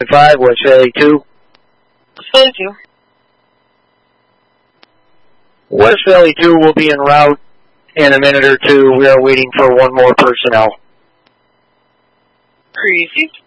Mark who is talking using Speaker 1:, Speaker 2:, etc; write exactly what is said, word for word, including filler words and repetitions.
Speaker 1: five, West Valley two.
Speaker 2: Thank you.
Speaker 1: West Valley two will be en route in a minute or two. We are waiting for one more personnel.
Speaker 2: Received.